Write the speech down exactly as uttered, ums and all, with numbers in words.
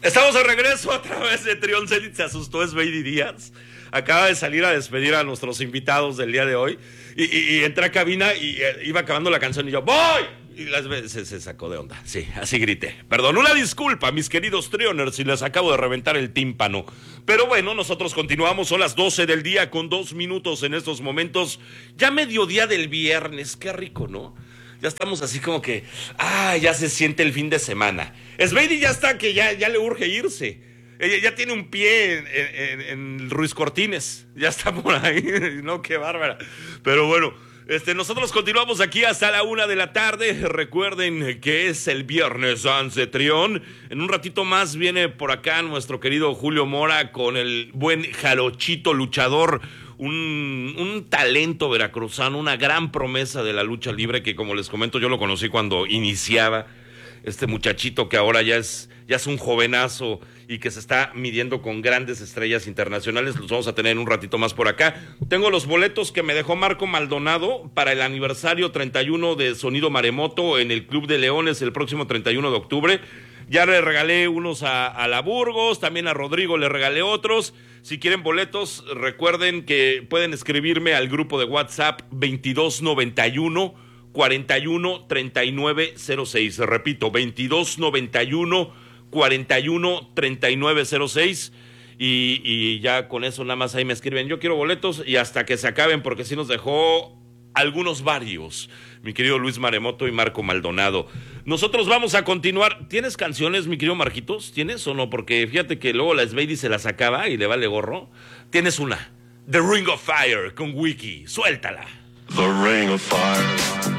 Estamos de regreso a través de Trión Zenit. Se asustó Sveidi Díaz. Acaba de salir a despedir a nuestros invitados del día de hoy. Y, y, y entré a cabina y eh, iba acabando la canción y yo, ¡voy! Y las veces se sacó de onda. Sí, así grité. Perdón, una disculpa, mis queridos Trioners, si les acabo de reventar el tímpano. Pero bueno, nosotros continuamos. Son las doce del día con dos minutos en estos momentos. Ya mediodía del viernes. Qué rico, ¿no? Ya estamos así como que, ah, ya se siente el fin de semana. Sveidi ya está, que ya, ya le urge irse. Ella ya tiene un pie en, en, en Ruiz Cortines. Ya está por ahí. No, qué bárbara. Pero bueno, este, nosotros continuamos aquí hasta la una de la tarde. Recuerden que es el viernes Ancetrión. En un ratito más viene por acá nuestro querido Julio Mora con el buen Jarochito luchador. Un, un talento veracruzano, una gran promesa de la lucha libre que, como les comento, yo lo conocí cuando iniciaba. Este muchachito que ahora ya es, ya es un jovenazo y que se está midiendo con grandes estrellas internacionales. Los vamos a tener en un ratito más por acá. Tengo los boletos que me dejó Marco Maldonado para el aniversario treinta y uno de Sonido Maremoto en el Club de Leones el próximo treinta y uno de octubre. Ya le regalé unos a, a la Burgos, también a Rodrigo le regalé otros. Si quieren boletos, recuerden que pueden escribirme al grupo de WhatsApp veintidós noventa y uno cuarenta y uno treinta y nueve cero seis. Repito, veintidós noventa y uno cuarenta y uno treinta y nueve cero seis. Y, y ya con eso nada más ahí me escriben, yo quiero boletos y hasta que se acaben, porque sí nos dejó algunos varios, mi querido Luis Maremoto y Marco Maldonado. Nosotros vamos a continuar. ¿Tienes canciones, mi querido Marquitos? ¿Tienes o no? Porque fíjate que luego la Sveidi se las acaba y le vale gorro. Tienes una, The Ring of Fire con Wiki. Suéltala. The Ring of Fire.